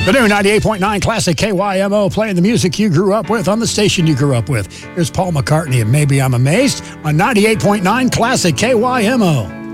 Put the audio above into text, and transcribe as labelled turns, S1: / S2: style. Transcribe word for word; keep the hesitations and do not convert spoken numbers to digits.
S1: The new ninety-eight point nine Classic K Y M O, playing the music you grew up with on the station you grew up with. Here's Paul McCartney and Maybe I'm Amazed on ninety-eight point nine Classic K Y M O.